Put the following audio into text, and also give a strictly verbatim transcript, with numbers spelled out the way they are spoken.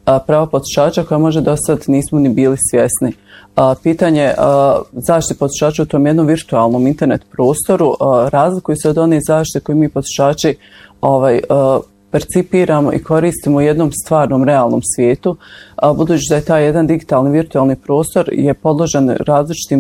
prava potrošača koja možda do sad nismo ni bili svjesni. Pitanje zaštite potrošača u tom jednom virtualnom internet prostoru razlikuju se od one zaštite koje mi potrošači ovaj, percipiramo i koristimo u jednom stvarnom, realnom svijetu, budući da je taj jedan digitalni virtualni prostor je podložen različitim